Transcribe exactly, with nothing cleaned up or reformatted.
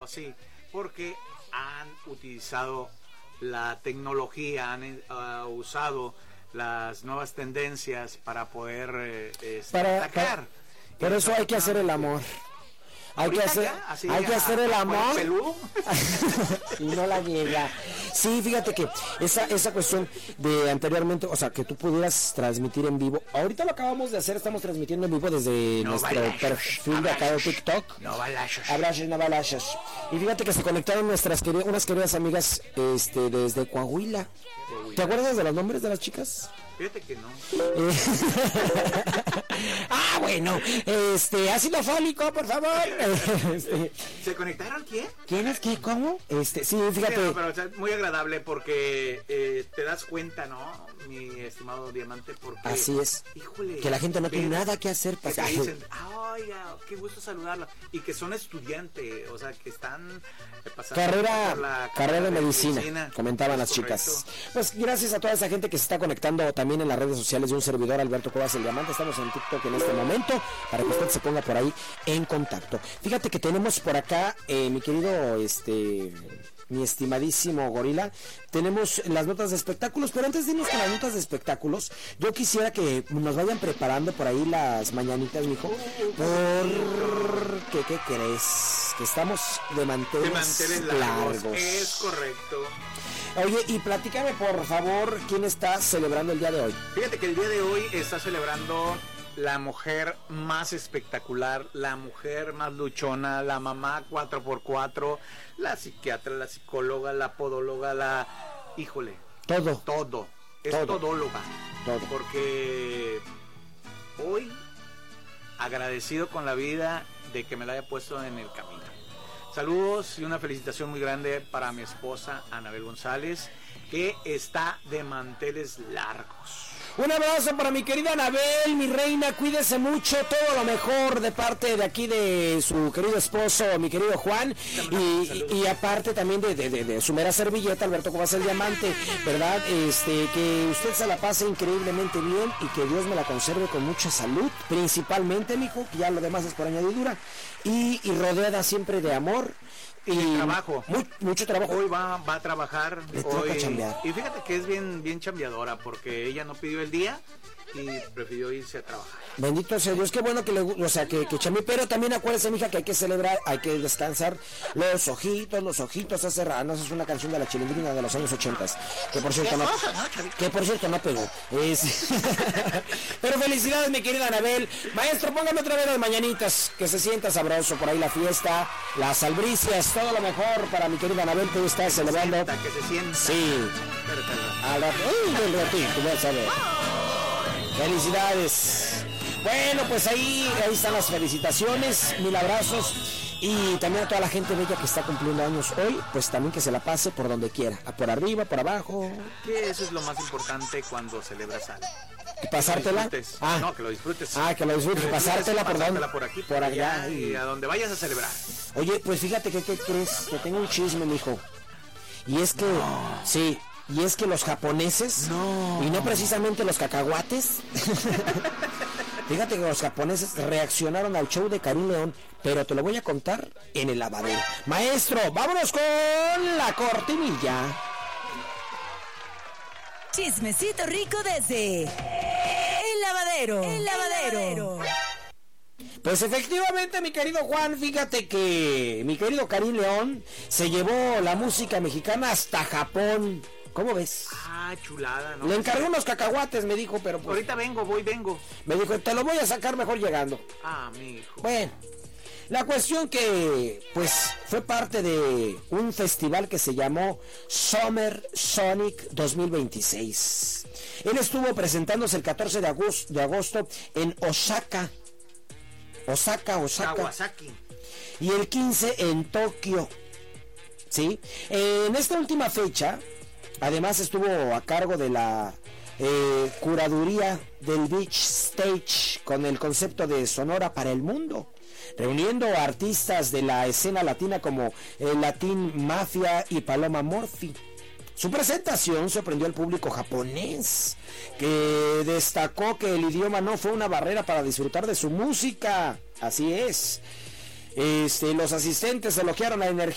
así, porque han utilizado la tecnología, han uh, usado las nuevas tendencias para poder eh, este, para, atacar. Por eso hay que hacer el amor. Hay que hacer, ya, así, hay que hacer el amor el y no la niega. Sí, fíjate que esa esa cuestión de anteriormente, o sea, que tú pudieras transmitir en vivo. Ahorita lo acabamos de hacer, estamos transmitiendo en vivo desde no nuestro balachos, perfil de acá de TikTok. No balachos. Abrazos, no balachos. Y fíjate que se conectaron nuestras queridas, unas queridas amigas este desde Coahuila. ¿Te acuerdas de los nombres de las chicas? Fíjate que no. Eh, ah, bueno, este, ácido fólico, por favor. Este, ¿Se conectaron quién? ¿Quién es qué? ¿Cómo? Este, sí, fíjate. Sí, no, pero o sea, muy agradable porque eh, te das cuenta, ¿no? Mi estimado Diamante, porque... Así es. Híjole. Que la gente no tiene nada que hacer. Que te dicen, ay, qué gusto saludarla. Y que son estudiantes, o sea, que están pasando carrera, por la carrera de medicina, medicina comentaban las correcto. Chicas. Pues gracias a toda esa gente que se está conectando también en las redes sociales de un servidor, Alberto Cuevas el Diamante. Estamos en TikTok en este momento para que usted se ponga por ahí en contacto. Fíjate que tenemos por acá, eh, mi querido, este... mi estimadísimo Gorila, tenemos las notas de espectáculos, pero antes de irnos con las notas de espectáculos, yo quisiera que nos vayan preparando por ahí las mañanitas, mijo, porque, ¿qué crees? Que estamos de manteles, de manteles largos. largos. Es correcto. Oye, y platícame por favor, ¿quién está celebrando el día de hoy? Fíjate que el día de hoy está celebrando la mujer más espectacular, la mujer más luchona, la mamá cuatro por cuatro, la psiquiatra, la psicóloga, la podóloga, la... Híjole. Todo. Todo. Es todo. todóloga. Todo. Porque hoy, agradecido con la vida de que me la haya puesto en el camino. Saludos y una felicitación muy grande para mi esposa, Anabel González, que está de manteles largos. Un abrazo para mi querida Anabel, mi reina, cuídese mucho, todo lo mejor de parte de aquí de su querido esposo, mi querido Juan, y, y, y aparte también de, de, de, de su mera servilleta, Alberto Cuevas el Diamante, ¿verdad? Este, que usted se la pase increíblemente bien y que Dios me la conserve con mucha salud, principalmente, mijo, que ya lo demás es por añadidura, y, y rodeada siempre de amor. Y trabajo. Muy, mucho trabajo. Hoy va, va a trabajar. Le hoy, toca chambear. Y fíjate que es bien, bien chambeadora porque ella no pidió el día y prefirió irse a trabajar. Bendito sea Dios, qué bueno que le, o sea, que, que chambee, pero también acuérdese, mija, que hay que celebrar, hay que descansar los ojitos, los ojitos hace rato. Es una canción de la Chilindrina de los años ochentas, que por cierto no, que por cierto no pegó. Es... pero felicidades, mi querida Anabel. Maestro, póngame otra vez las mañanitas, que se sienta sabroso por ahí la fiesta, las albricias, todo lo mejor para mi querida Anabel, que hoy está celebrando. Sienta, que se sienta. Sí. A la... Uy, del ratito, vas a ver. Felicidades. Bueno, pues ahí, ahí están las felicitaciones, mil abrazos. Y también a toda la gente bella que está cumpliendo años hoy, pues también que se la pase por donde quiera, por arriba, por abajo. Que eso es lo más importante cuando celebras algo. ¿Y pasártela? Ah, no, que lo disfrutes. Ah, que lo disfrutes, que pasártela por donde. por aquí, por allá. allá y a donde vayas a celebrar. Oye, pues fíjate que, ¿qué crees? Que tengo un chisme, mijo. Y es que, no. sí, y es que los japoneses, no. y no precisamente los cacahuates, fíjate que los japoneses reaccionaron al show de Karim León, pero te lo voy a contar en el lavadero. Maestro, vámonos con la cortinilla. Chismecito rico desde el lavadero. El lavadero. Pues efectivamente, mi querido Juan, fíjate que mi querido Karim León se llevó la música mexicana hasta Japón. ¿Cómo ves? Ah, chulada, ¿no? Le encargué unos cacahuates, me dijo, pero pues... Ahorita vengo, voy, vengo. Me dijo, te lo voy a sacar mejor llegando. Ah, mi hijo. Bueno, la cuestión que, pues, fue parte de un festival que se llamó Summer Sonic dos mil veintiséis. Él estuvo presentándose el catorce de agosto, de agosto en Osaka. Osaka, Osaka. Kawasaki. Y el quince en Tokio. ¿Sí? En esta última fecha, además estuvo a cargo de la eh, curaduría del Beach Stage con el concepto de Sonora para el Mundo, reuniendo a artistas de la escena latina como el Latin Mafia y Paloma Murphy. Su presentación sorprendió al público japonés, que destacó que el idioma no fue una barrera para disfrutar de su música. Así es. Este, los asistentes elogiaron la energía